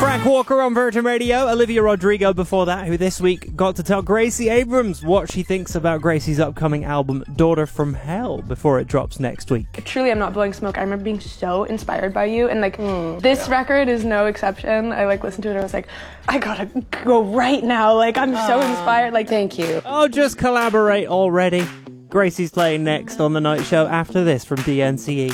Frank Walker on Virgin Radio, Olivia Rodrigo before that, who this week got to tell Gracie Abrams what she thinks about Gracie's upcoming album, Daughter from Hell, before it drops next week. Truly, I'm not blowing smoke. I remember being so inspired by you, and this record is no exception. I listened to it and I was like, I gotta go right now. I'm so inspired. Thank you. Oh, just collaborate already. Gracie's playing next on The Night Show after this from DNCE.